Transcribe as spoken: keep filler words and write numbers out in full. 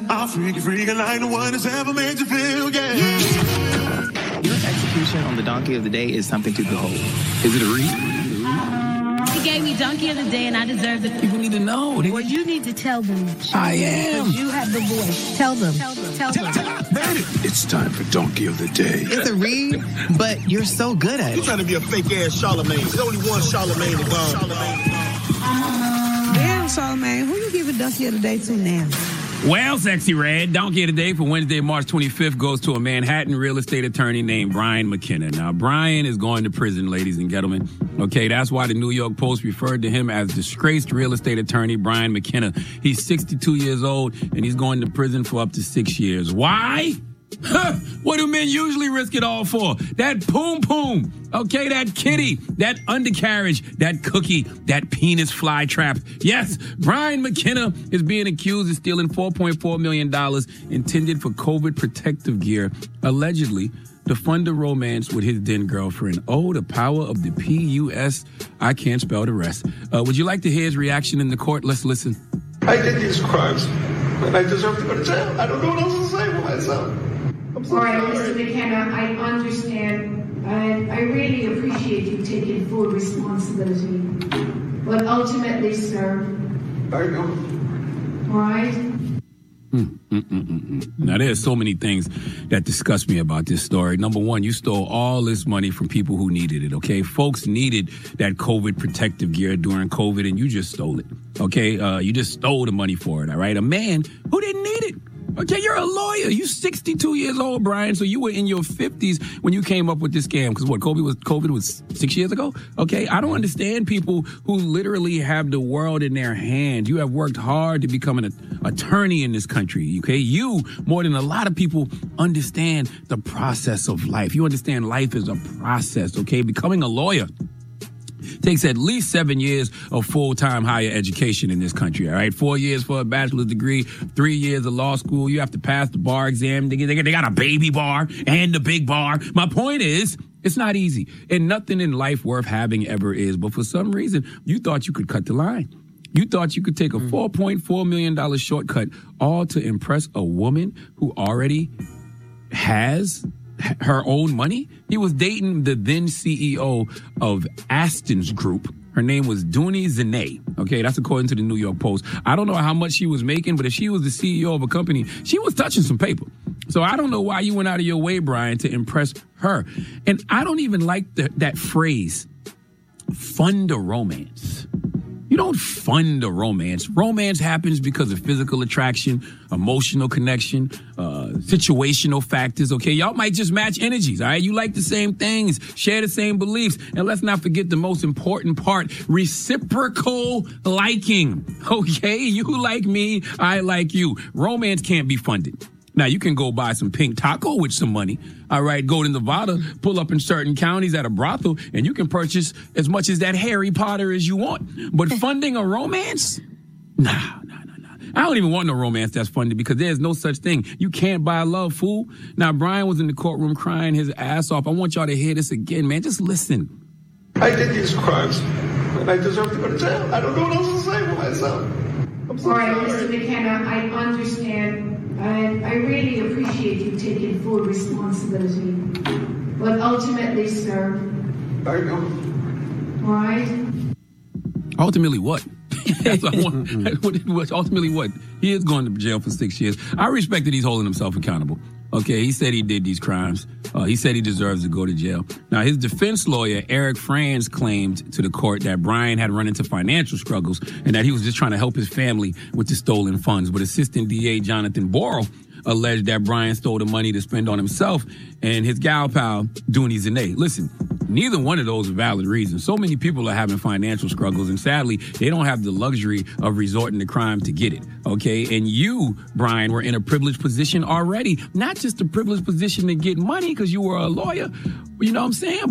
I'll freak you, freak you like no one has ever made you feel, yeah. Your execution on the donkey of the day is something to behold. Is it a read? He gave me donkey of the day, and I deserve it. People need to know. They well, you need to tell them. I am. Because you have the voice. Tell them. Tell them. Tell them. Tell them. It's time for donkey of the day. It's a read, but you're so good at it. You're trying to be a fake-ass Charlemagne. There's only one Charlemagne to go. Damn, Charlemagne, who you giving donkey of the day to now? Well, Sexy Red, donkey of the day for Wednesday, March twenty-fifth goes to a Manhattan real estate attorney named Brian McKenna. Now, Brian is going to prison, ladies and gentlemen. Okay, that's why the New York Post referred to him as disgraced real estate attorney Brian McKenna. He's sixty-two years old, and he's going to prison for up to six years. Why? Huh, what do men usually risk it all for? That poom poom, okay, that kitty, that undercarriage, that cookie, that penis fly trap. Yes, Brian McKenna is being accused of stealing four point four million dollars intended for COVID protective gear, allegedly to fund a romance with his then girlfriend. Oh, the power of the P U S. I can't spell the rest. Uh, would you like to hear his reaction in the court? Let's listen. I did these crimes, and I deserve to go to jail. I don't know what else to say for myself. So All right, Mister McKenna, I understand. I, I really appreciate you taking full responsibility. But ultimately, sir. I know. All right? Mm, mm, mm, mm, mm. Now, there's so many things that disgust me about this story. Number one, you stole all this money from people who needed it, okay? Folks needed that COVID protective gear during COVID, and you just stole it, okay? Uh, you just stole the money for it, all right? A man who didn't need it. Okay, you're a lawyer. You're sixty-two years old, Brian. So you were in your fifties when you came up with this scam. Because what, COVID was COVID was six years ago? Okay, I don't understand people who literally have the world in their hands. You have worked hard to become an attorney in this country. Okay, you more than a lot of people understand the process of life. You understand life is a process. Okay, becoming a lawyer takes at least seven years of full-time higher education in this country, all right? Four years for a bachelor's degree, three years of law school. You have to pass the bar exam. They, they, they got a baby bar and the big bar. My point is, it's not easy. And nothing in life worth having ever is. But for some reason, you thought you could cut the line. You thought you could take a four point four million dollars shortcut all to impress a woman who already has her own money. He was dating the then C E O of Aston's Group. Her name was Dooney Zinay. Okay, that's according to the New York Post. I don't know how much she was making, but if she was the C E O of a company, she was touching some paper. So I don't know why you went out of your way, Brian, to impress her. And I don't even like the, that phrase, fund a romance. You don't fund a romance. Romance happens because of physical attraction, emotional connection, uh, situational factors, okay? Y'all might just match energies, all right? You like the same things, share the same beliefs. And let's not forget the most important part, reciprocal liking, okay? You like me, I like you. Romance can't be funded. Now, you can go buy some pink taco with some money. All right, go to Nevada, pull up in certain counties at a brothel, and you can purchase as much as that Harry Potter as you want. But funding a romance? Nah, nah, nah, nah. I don't even want no romance that's funded because there's no such thing. You can't buy love, fool. Now, Brian was in the courtroom crying his ass off. I want y'all to hear this again, man. Just listen. I did these crimes, and I deserve to go to jail. I don't know what else to say for myself. I'm so All right, sorry. Mister McKenna, I understand. I, I really appreciate you taking full responsibility. But ultimately, sir. I know. All right? Ultimately what? That's what I want. What- Ultimately what? He is going to jail for six years. I respect that he's holding himself accountable. Okay, he said he did these crimes. Uh, he said he deserves to go to jail. Now, his defense lawyer, Eric Franz, claimed to the court that Brian had run into financial struggles and that he was just trying to help his family with the stolen funds. But Assistant D A Jonathan Borrell alleged that Brian stole the money to spend on himself and his gal pal, Dooney Zinay. Listen, neither one of those are valid reasons. So many people are having financial struggles, and sadly, they don't have the luxury of resorting to crime to get it, okay? And you, Brian, were in a privileged position already. Not just a privileged position to get money because you were a lawyer, you know what I'm saying?